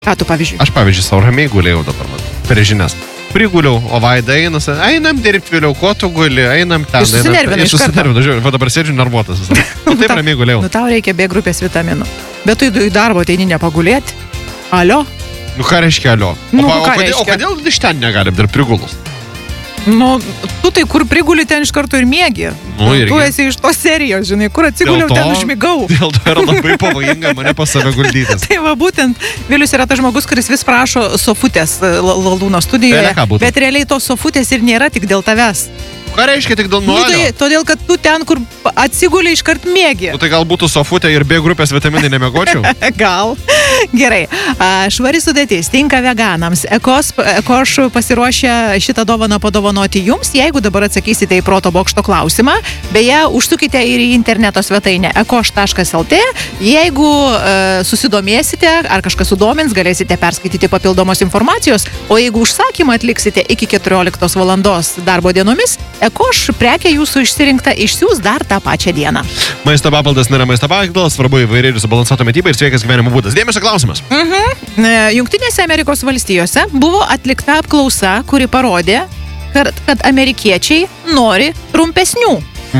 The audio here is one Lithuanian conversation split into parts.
Ką tu, pavyzdžiui? Aš, pavyzdžiui, savo ramiai gulėjau dabar, per žinias. Priguliau, o Vaida einam dirbti vėliau, ko tu guli, einam ten. Ir susinervina iš karto. Žiūrėjau, va dabar sėdžiu nervuotas visą. Taip ramiai gulėjau. Nu, tau reikia B grupės vitaminų. Bet tu į darbo ateini nepagulėti. Alio? Nu, ką reiškia alio? O reiškia? kodėl iš ten negalim dar prigulus? Nu, tu tai kur priguli ten iš karto ir mėgi. Nu, irgi. Tu esi iš tos serijos, žinai, kur atsiguliau, ten užmigau. Dėl to yra labai pavojinga mane pas save guldytis. Tai va, būtent, Vilius yra tas žmogus, kuris vis prašo sofutės Laldūno studijoje, bet realiai tos sofutės ir nėra tik dėl tavęs. Ką reiškia tik dėl nuolio? Tai, todėl, kad tu ten, kur atsigulė iškart mėgi. Nu, tai gal būtų sofutė ir B grupės vitaminai nemiegočiau? Gal. Gerai. Švari sudėtis tinka veganams. Ekoš pasiruošia šitą dovaną padovanoti jums, jeigu dabar atsakysite į proto bokšto klausimą. Beje, užsukite ir į interneto svetainę ekoš.lt. Jeigu susidomėsite, ar kažkas sudomins, galėsite perskaityti papildomos informacijos, o jeigu užsakymą atliksite iki 14 valandos darbo dienomis, Ekoš prekė jūsų išsirinkta išsiųs dar tą pačią dieną. Maisto papildas nėra maisto papildas, svarbu įvairiai ir subalansuota mityba ir sveikas gyvenimo būdas. Dėmesio klausimas. Jungtinėse Amerikos valstijose buvo atlikta apklausa, kuri parodė, kad amerikiečiai nori trumpesnių.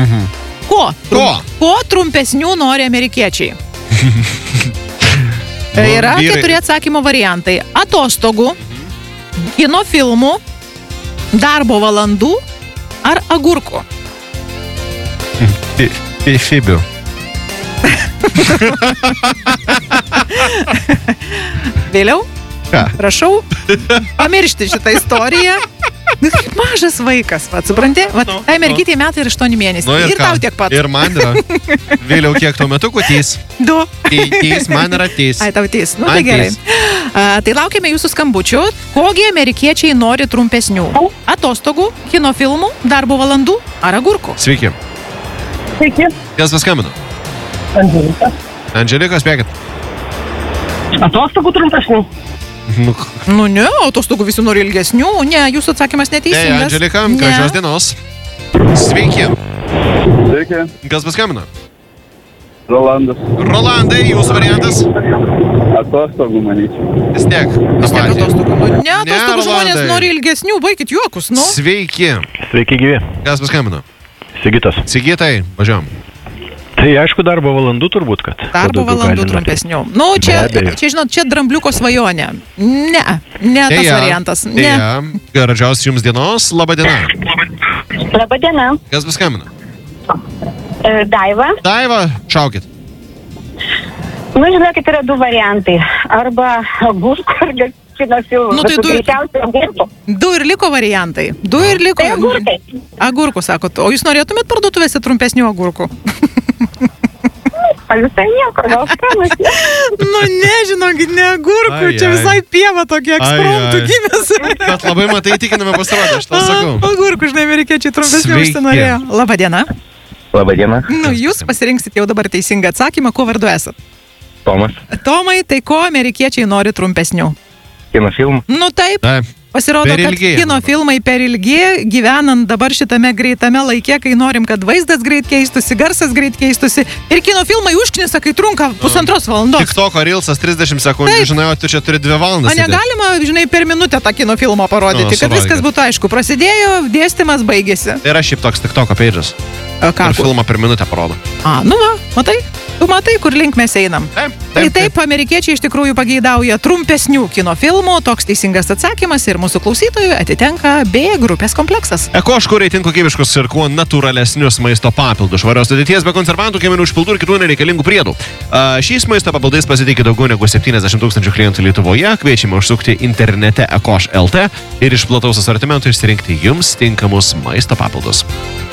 Ko trumpesnių nori amerikiečiai? Yra 4 atsakymo variantai. Atostogų, kino filmų, darbo valandų ar agurkų? Fibių. Vėliau? Ką? Prašau, pamiršti šitą istoriją. Mažas vaikas, supranti? Tai mergytei metai ir 8 mėnesiai. Ir tau tiek pat. Ir man yra. Vėliau kiek tuo metu kutys? 2. Tys, man yra tys. Ai, tau tys. Nu, tai gerai. Tai laukiame jūsų skambučių. Kogi amerikiečiai nori trumpesnių? Atostogų, kino filmų, darbo valandų ar agurkų? Sveiki. Sveiki. Kas paskambino? Angelika. Angelika, spėkit. Atostogų trumpesnių. Nu ne, atostogų visi nori ilgesnių. Ne, jūsų atsakymas neteisingas. Angelika, gražios dienos. Sveiki. Sveiki. Kas paskambino? Rolandas. Rolandai, jūsų variantas? Atostogų, manyčiau. Vis tiek. Atostogų. Ne, atostogų žmonės nori ilgesnių, baikit juokus, nu. Sveiki. Sveiki gyvi. Kas paskambino? Sigitas. Sigitai, važiuojam. Tai aišku, darbo valandų turbūt, kad. Darbo valandų trumpesnių. Nu, čia, žinot, čia drambliuko svajonė. Ne tas variantas. Ne. Gražios jums dienos. Labą dieną. Labą dieną. Kas paskambino? Daiva. Daiva, šaukit. Nu, žinokit, yra 2 variantai. Arba agurkų, arba kino filmų. Nu, tai greičiausiai agurkų. 2 ir liko variantai. 2 ir liko. Tai agurkai. Agurkų, sakot. O jūs norėtumėt parduotuvėse trumpesnių agurkų? A visai nieko, gal skanus. Nu, nežinokit, ne agurkų. Čia visai pieva tokia ekspromtų gimės. Bet labai matai įtikiname pasirodė, aš tau sakau. Agurkų, žinai, amerikiečiai trumpesnių užsinorėjo. Labą dieną. Labą dieną. Nu, jūs pasirinksit jau dabar teisingą atsakymą, kuo vardu esat? Tomas. Tomai, tai ko amerikiečiai nori trumpesnių? Kino filmų. Nu taip. Pasirodo, kad kino filmai per ilgi, gyvenant dabar šitame greitame laike, kai norim, kad vaizdas greit keistųsi, garsas greit keistųsi ir kino filmai užknisa, kai trunka 1,5 valandos. TikToko reelsas 30 sekundžių, žinai, o tu čia turi 2 valandas. O negalima, žinai, per minutę tą kino filmą parodyti, kad viskas būtų aišku. Prasidėjo, dėstymas baigėsi. Tai yra šiaip toks TikToko pages. Ką? Filmą per minutę parodo. Nu va, matai? Tu matai, kur link mes einam. Taip, amerikiečiai iš tikrųjų pageidauja trumpesnių kino filmų, toks teisingas atsakymas ir mūsų klausytojų atitenka B grupės kompleksas. Ekoš kuria itin kokybiškus ir kuo natūralesnius maisto papildus, švarios sudėties be konservantų, cheminių užpildų ir kitų nereikalingų priedų. Šiais maisto papildais pasitikė daugiau negu 70 000 klientų Lietuvoje. Kviečiame užsukti internete ekoš.lt ir iš plataus asortimento išsirinkti jums tinkamus maisto papildus.